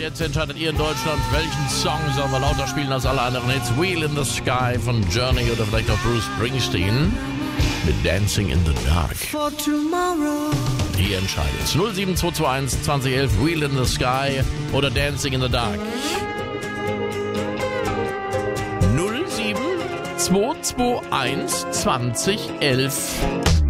jetzt entscheidet ihr in Deutschland, welchen Song sollen wir lauter spielen als alle anderen Hits. Wheel in the Sky von Journey oder vielleicht auch Bruce Springsteen mit Dancing in the Dark. Ihr entscheidet es. 07221 2011 Wheel in the Sky oder Dancing in the Dark. 07221 2011